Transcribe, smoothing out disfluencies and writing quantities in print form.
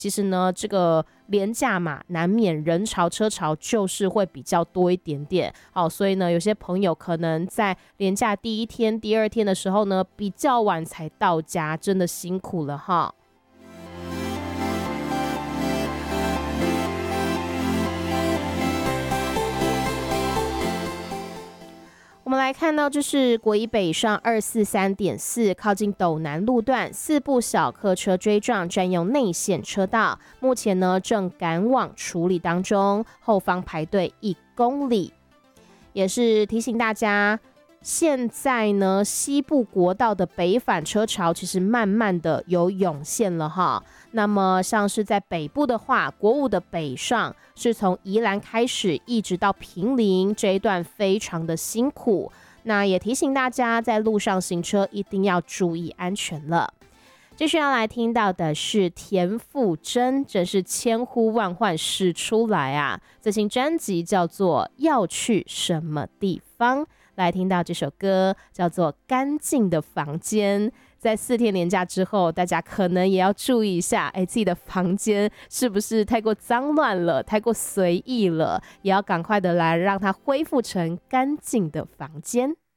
其实呢，这个连假嘛，难免人潮车潮就是会比较多一点点。好，所以呢，有些朋友可能在连假第一天、第二天的时候呢，比较晚才到家，真的辛苦了哈。我们来看到，这是国一北上243.4，靠近斗南路段，4部小客车追撞，占用内线车道，目前呢正赶往处理当中，后方排队1公里。也是提醒大家，现在呢西部国道的北返车潮其实慢慢的有涌现了哈。那么像是在北部的话，国五的北上是从宜兰开始一直到坪林，这一段非常的辛苦。那也提醒大家在路上行车一定要注意安全了。接下要来听到的是田馥甄，真是千呼万唤始出来啊！最新专辑叫做《要去什么地方》，来听到这首歌叫做《干净的房间》。在4天连假之后，大家可能也要注意一下，自己的房间是不是太过脏乱了，太过随意了，也要赶快的来让它恢复成干净的房间。